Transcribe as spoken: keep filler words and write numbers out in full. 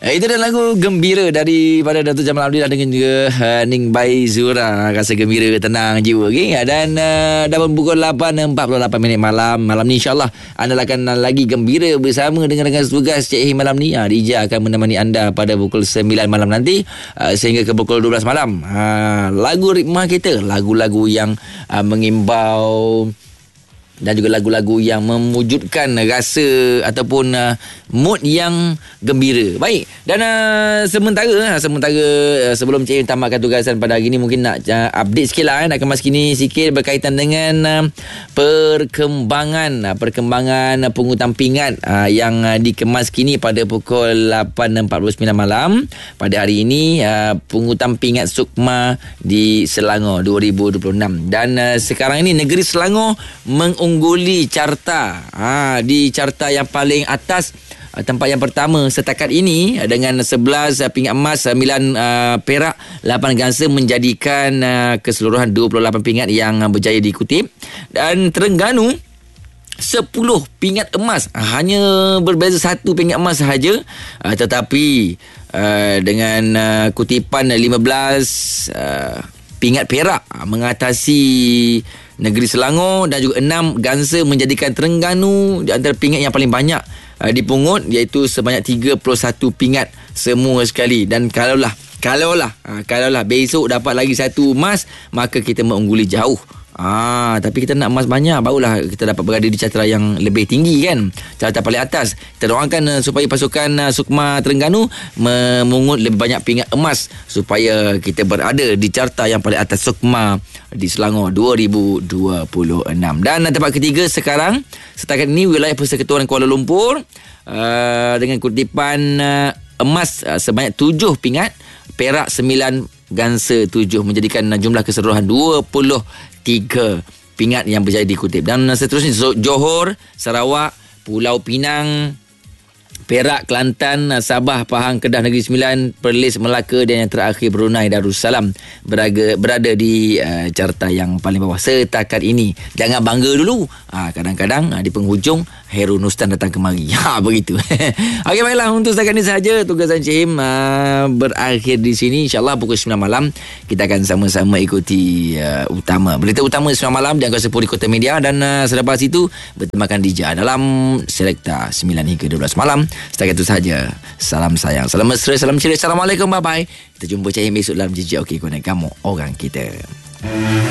Eh, itu adalah lagu gembira daripada Datuk Jamal Abdillah dengan juga uh, Ning Bai Zura. Rasa gembira, tenang jiwa, okay? Dan uh, dah pukul lapan empat puluh lapan minit malam. Malam ni insyaAllah anda akan lagi gembira bersama dengan rakan tugas Cik Him malam ni. uh, D J akan menemani anda pada pukul sembilan malam nanti uh, sehingga ke pukul dua belas malam. uh, Lagu ritma kita, lagu-lagu yang uh, mengimbau dan juga lagu-lagu yang memwujudkan rasa ataupun uh, mood yang gembira. Baik. Dan uh, sementara sementara uh, sebelum Cik Im tamatkan tugasan pada hari ini, mungkin nak uh, update sikit lah, eh, nak kemas kini sikit berkaitan dengan uh, perkembangan uh, perkembangan uh, pungutan pingat uh, yang uh, dikemas kini pada pukul lapan empat puluh sembilan malam pada hari ini, uh, pungutan pingat Sukma di Selangor dua ribu dua puluh enam. Dan uh, sekarang ini negeri Selangor meng ungguli carta ha, di carta yang paling atas. Tempat yang pertama setakat ini dengan sebelas pingat emas, sembilan uh, perak, lapan gangsa, menjadikan uh, keseluruhan dua puluh lapan pingat yang uh, berjaya dikutip. Dan Terengganu sepuluh pingat emas, hanya berbeza satu pingat emas sahaja, uh, tetapi uh, dengan uh, kutipan lima belas uh, pingat perak uh, mengatasi negeri Selangor, dan juga enam gangsa menjadikan Terengganu di antara pingat yang paling banyak uh, dipungut, iaitu sebanyak tiga puluh satu pingat semua sekali. Dan kalaulah kalaulah uh, kalaulah besok dapat lagi satu emas, maka kita mengungguli jauh. Ah, tapi kita nak emas banyak, barulah kita dapat berada di catera yang lebih tinggi kan, catera paling atas. Kita doakan uh, supaya pasukan uh, Sukma Terengganu memungut lebih banyak pingat emas supaya kita berada di carta yang paling atas Sukma di Selangor dua ribu dua puluh enam. Dan uh, tempat ketiga sekarang setakat ini wilayah Persekutuan Kuala Lumpur uh, dengan kutipan uh, emas uh, sebanyak tujuh pingat, perak sembilan, gangsa tujuh, menjadikan uh, jumlah keseluruhan dua puluh tiga pingat yang berjaya dikutip. Dan seterusnya Johor, Sarawak, Pulau Pinang, Perak, Kelantan, Sabah, Pahang, Kedah, Negeri Sembilan, Perlis, Melaka, dan yang terakhir Brunei Darussalam berada, berada di uh, carta yang paling bawah setakat ini. Jangan bangga dulu. Ha, kadang-kadang uh, di penghujung Heru Nustan datang kemari. Ha, begitu. Okey, baiklah, untuk setakat ini sahaja tugasan Cik Him uh, berakhir di sini. InsyaAllah pukul sembilan malam kita akan sama-sama ikuti uh, utama berita utama sembilan malam di Angkasa Puri Kota Media. Dan uh, selepas itu bertemakan D J dalam Selekta sembilan hingga dua belas malam. Setakat itu sahaja. Salam sayang, salam mesra, salam ceria. Assalamualaikum, bye-bye. Kita jumpa Cik Him esok dalam J J Okey Connect, kamu orang kita.